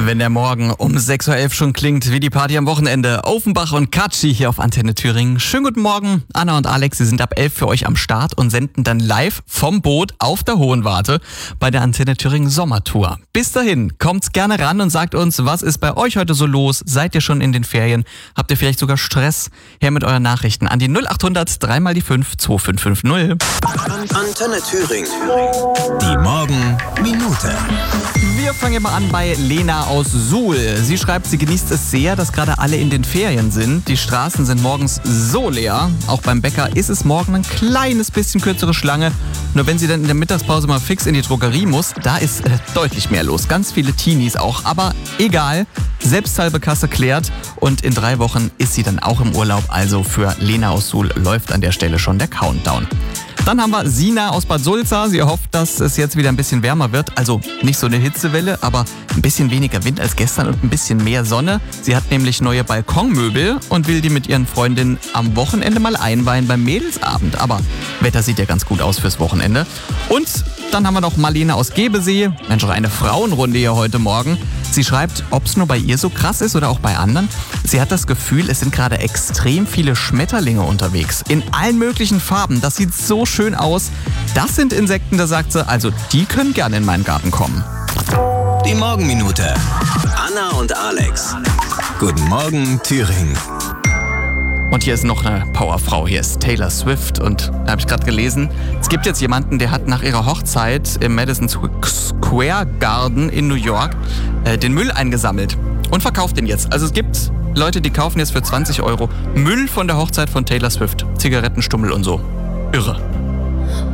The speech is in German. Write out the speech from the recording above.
Wenn der Morgen um 6.11 Uhr schon klingt wie die Party am Wochenende. Offenbach und Katschi hier auf Antenne Thüringen. Schönen guten Morgen, Anna und Alex. Sie sind ab 11 für euch am Start und senden dann live vom Boot auf der Hohen Warte bei der Antenne Thüringen Sommertour. Bis dahin, kommt's gerne ran und sagt uns, was ist bei euch heute so los? Seid ihr schon in den Ferien? Habt ihr vielleicht sogar Stress? Her mit euren Nachrichten an die 0800 3 mal die 5 2550. Antenne Thüringen. Die Morgenminute. Wir fangen mal an bei Lena aus Suhl. Sie schreibt, sie genießt es sehr, dass gerade alle in den Ferien sind. Die Straßen sind morgens so leer. Auch beim Bäcker ist es morgen ein kleines bisschen kürzere Schlange. Nur wenn sie dann in der Mittagspause mal fix in die Drogerie muss, da ist deutlich mehr los. Ganz viele Teenies auch. Aber egal, Selbstzahlkasse klärt. Und in 3 Wochen ist sie dann auch im Urlaub. Also für Lena aus Suhl läuft an der Stelle schon der Countdown. Dann haben wir Sina aus Bad Sulza. Sie hofft, dass es jetzt wieder ein bisschen wärmer wird. Also nicht so eine Hitzewelle, aber ein bisschen weniger Wind als gestern und ein bisschen mehr Sonne. Sie hat nämlich neue Balkonmöbel und will die mit ihren Freundinnen am Wochenende mal einweihen beim Mädelsabend. Aber Wetter sieht ja ganz gut aus fürs Wochenende. Und dann haben wir noch Marlene aus Gebesee. Mensch, eine Frauenrunde hier heute Morgen. Sie schreibt, ob es nur bei ihr so krass ist oder auch bei anderen. Sie hat das Gefühl, es sind gerade extrem viele Schmetterlinge unterwegs. In allen möglichen Farben. Das sieht so schön aus. Das sind Insekten, da sagt sie, also die können gerne in meinen Garten kommen. Die Morgenminute. Anna und Alex. Guten Morgen, Thüringen. Und hier ist noch eine Powerfrau, hier ist Taylor Swift und da habe ich gerade gelesen, es gibt jetzt jemanden, der hat nach ihrer Hochzeit im Madison Square Garden in New York den Müll eingesammelt und verkauft den jetzt. Also es gibt Leute, die kaufen jetzt für 20 € Müll von der Hochzeit von Taylor Swift, Zigarettenstummel und so. Irre.